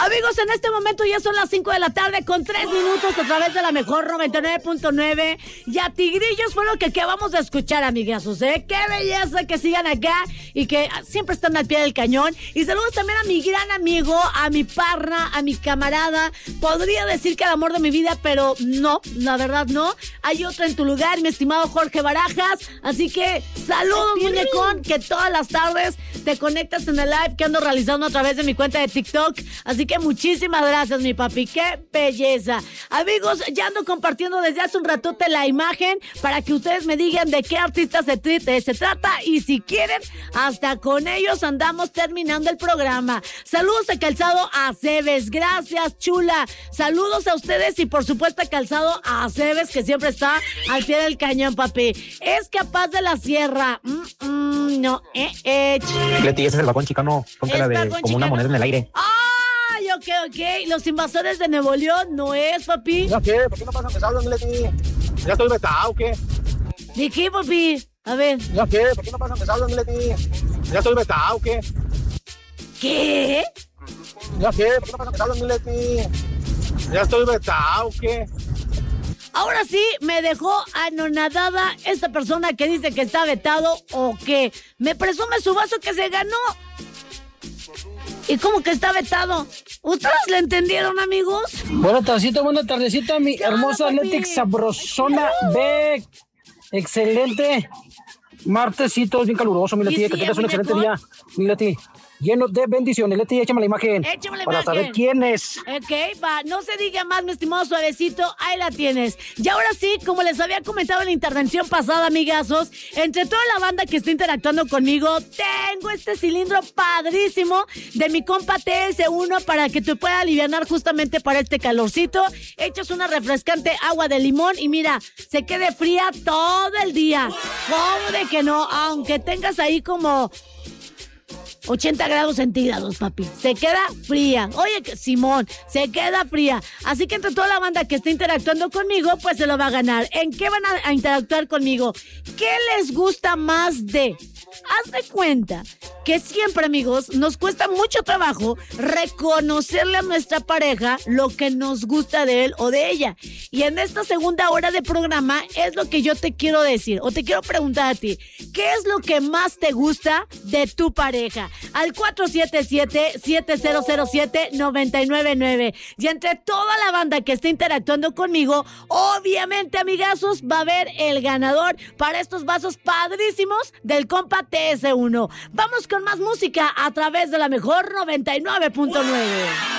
Amigos, en este momento ya son las 5 de la tarde con 3 minutos a través de la mejor 99.9. Y a Tigrillos fue lo que acabamos de escuchar, amigazos, ¿eh? Qué belleza que sigan acá y que siempre están al pie del cañón. Y saludos también a mi gran amigo, a mi parra, a mi camarada. Podría decir que el amor de mi vida, pero no, la verdad no. Hay otro en tu lugar, mi estimado Jorge Barajas. Así que saludos, muñecón, que todas las tardes te conectas en el live que ando realizando a través de mi cuenta de TikTok. Así que muchísimas gracias, mi papi. ¡Qué belleza! Amigos, ya ando compartiendo desde hace un ratote la imagen para que ustedes me digan de qué artista se trata y si quieren, hasta con ellos andamos terminando el programa. Saludos a Calzado Aceves. Gracias, chula. Saludos a ustedes y por supuesto a Calzado Aceves, que siempre está al pie del cañón, papi. Es capaz de la sierra. No, Leti, ese es el vagón chicano. Póntela de como chicano. una moneda en el aire. Ay, ok. Los invasores de Nuevo León no es, papi. ¿Ya qué? ¿Por qué no pasan que hablan, Leti? ¿Ya estoy vetado o qué? ¿De qué, papi? A ver. ¿Ya qué? ¿Por qué no pasan que hablan, Leti? ¿Ya estoy vetado o qué? ¿Qué? ¿Ya qué? ¿Por qué no pasan que hablan, Leti? ¿Ya estoy vetado o qué? Ahora sí me dejó anonadada esta persona que dice que está vetado o que me presume su vaso que se ganó. ¿Y cómo que está vetado? ¿Ustedes le entendieron, amigos? Buena tardecita, mi hermosa Leti sabrosona de excelente martesito, es bien caluroso, mi Leti, que tengas un excelente día, mi Leti. Lleno de bendiciones. Leti, échame la imagen. Para saber quién es. Ok, va. No se diga más, mi estimado suavecito. Ahí la tienes. Y ahora sí, como les había comentado en la intervención pasada, amigazos, entre toda la banda que está interactuando conmigo, tengo este cilindro padrísimo de mi compa TS1 para que te pueda alivianar justamente para este calorcito. Echas una refrescante agua de limón y mira, se quede fría todo el día. ¿Cómo de que no? Aunque tengas ahí como 80 grados centígrados, papi. Se queda fría. Oye, Simón, se queda fría. Así que entre toda la banda que está interactuando conmigo, pues se lo va a ganar. ¿En qué van a interactuar conmigo? ¿Qué les gusta más de? Haz de cuenta que siempre, amigos, nos cuesta mucho trabajo reconocerle a nuestra pareja lo que nos gusta de él o de ella. Y en esta segunda hora de programa es lo que yo te quiero decir, o te quiero preguntar a ti. ¿Qué es lo que más te gusta de tu pareja? Al 477-7007-999. Y entre toda la banda que está interactuando conmigo, obviamente, amigazos, va a haber el ganador para estos vasos padrísimos del compa TS1. Vamos con más música a través de la mejor 99.9.